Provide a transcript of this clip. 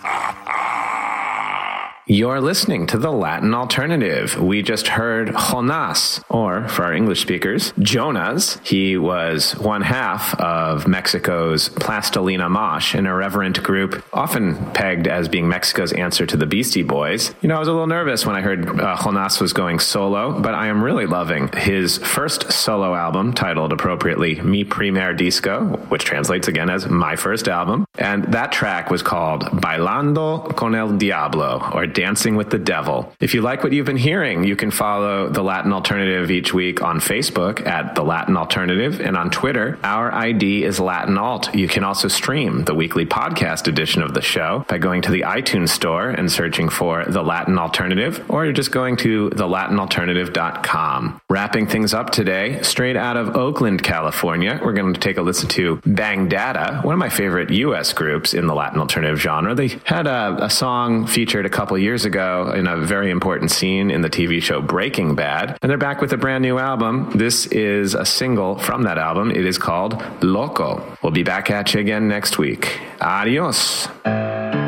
You're listening to the Latin Alternative. We just heard Jonás, or for our English speakers, Jonas. He was one half of Mexico's Plastilina Mosh, an irreverent group often pegged as being Mexico's answer to the Beastie Boys. You know, I was a little nervous when I heard Jonás was going solo, but I am really loving his first solo album, titled appropriately Mi Primer Disco, which translates again as My First Album. And that track was called Bailando con el Diablo, or Dancing with the Devil. If you like what you've been hearing, you can follow The Latin Alternative each week on Facebook at The Latin Alternative, and on Twitter, our ID is Latin Alt. You can also stream the weekly podcast edition of the show by going to the iTunes store and searching for The Latin Alternative, or you're just going to thelatinalternative.com. Wrapping things up today, straight out of Oakland, California, we're going to take a listen to Bang Data, one of my favorite U.S. groups in the Latin Alternative genre. They had a song featured a couple years ago in a very important scene in the TV show Breaking Bad, and they're back with a brand new album. This is a single from that album. It is called Loco. We'll be back at you again next week. Adios.